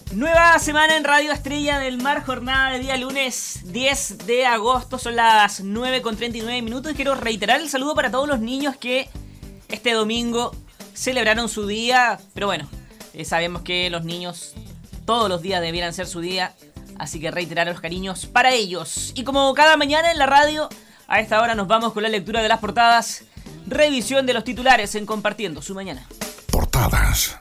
Nueva semana en Radio Estrella del Mar, jornada de día lunes 10 de agosto, son las 9:39 minutos. Quiero reiterar el saludo para todos los niños que este domingo celebraron su día, pero bueno, sabemos que los niños todos los días debieran ser su día, así que reiterar los cariños para ellos. Y como cada mañana en la radio, a esta hora nos vamos con la lectura de las portadas, revisión de los titulares en Compartiendo su Mañana. Portadas.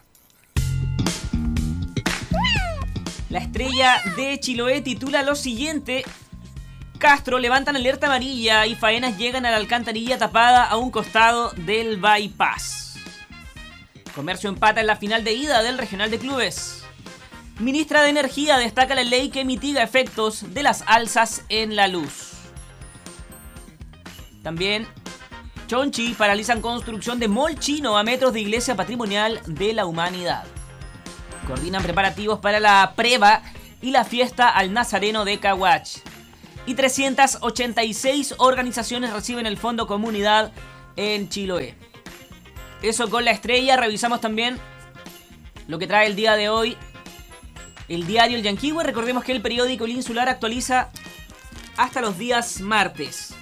La Estrella de Chiloé titula lo siguiente: Castro levantan alerta amarilla y faenas llegan a la alcantarilla tapada a un costado del bypass. Comercio empata en la final de ida del Regional de Clubes. Ministra de Energía destaca la ley que mitiga efectos de las alzas en la luz. También Chonchi paralizan construcción de mall chino a metros de iglesia patrimonial de la humanidad. Coordinan preparativos para la preva y la fiesta al Nazareno de Caguach. Y 386 organizaciones reciben el Fondo Comunidad en Chiloé. Eso con la Estrella. Revisamos también lo que trae el día de hoy el diario El Yanquihue. Recordemos que el periódico El Insular actualiza hasta los días martes.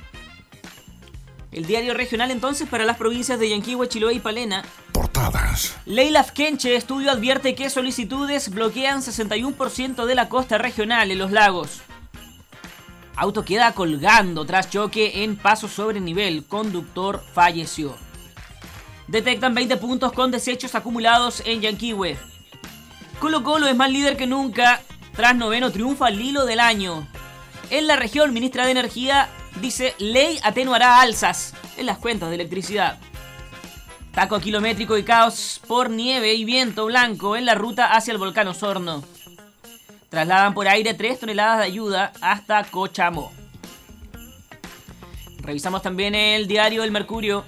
El diario regional entonces para las provincias de Yanquihue, Chiloé y Palena. Portadas. Leila Fkenche, estudio advierte que solicitudes bloquean 61% de la costa regional en los lagos. Auto queda colgando tras choque en paso sobre nivel. Conductor falleció. Detectan 20 puntos con desechos acumulados en Yanquihue. Colo-Colo es más líder que nunca tras noveno triunfo al hilo del año. En la región, ministra de Energía dice: ley atenuará alzas en las cuentas de electricidad. Taco kilométrico y caos por nieve y viento blanco en la ruta hacia el volcán Osorno. Trasladan por aire 3 toneladas de ayuda hasta Cochamó. Revisamos también el diario El Mercurio.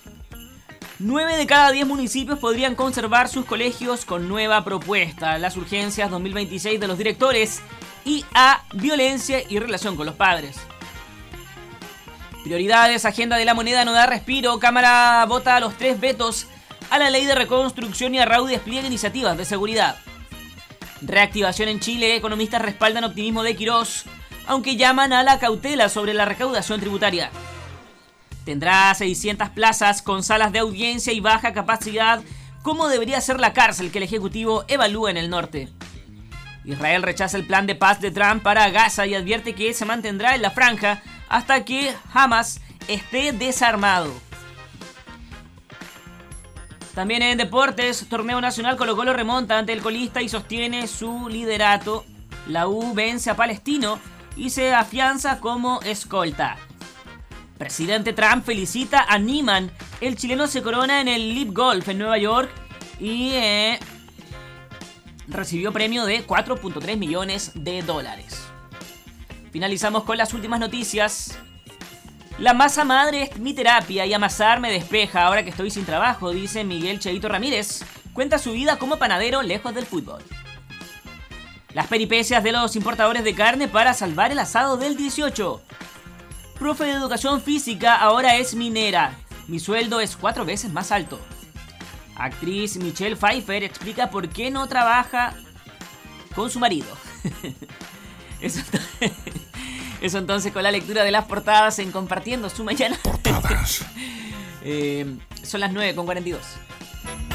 9 de cada 10 municipios podrían conservar sus colegios con nueva propuesta. Las urgencias 2026 de los directores y a violencia y relación con los padres. Prioridades, agenda de la moneda no da respiro. Cámara vota los 3 vetos a la ley de reconstrucción y a Raúl despliega iniciativas de seguridad. Reactivación en Chile, economistas respaldan optimismo de Quirós, aunque llaman a la cautela sobre la recaudación tributaria. Tendrá 600 plazas con salas de audiencia y baja capacidad, como debería ser la cárcel que el Ejecutivo evalúa en el norte. Israel rechaza el plan de paz de Trump para Gaza y advierte que se mantendrá en la franja hasta que Hamas esté desarmado. También en deportes, torneo nacional, Colo-Colo remonta ante el colista y sostiene su liderato. La U vence a Palestino y se afianza como escolta. Presidente Trump felicita a Niemann. El chileno se corona en el LIV Golf en Nueva York y recibió premio de $4.3 millones. Finalizamos con las últimas noticias. La masa madre es mi terapia y amasar me despeja ahora que estoy sin trabajo, dice Miguel Cheito Ramírez. Cuenta su vida como panadero lejos del fútbol. Las peripecias de los importadores de carne para salvar el asado del 18. Profe de educación física ahora es minera. Mi sueldo es 4 veces más alto. Actriz Michelle Pfeiffer explica por qué no trabaja con su marido. Eso entonces con la lectura de las portadas en Compartiendo su Mañana. Portadas. Son las 9:42.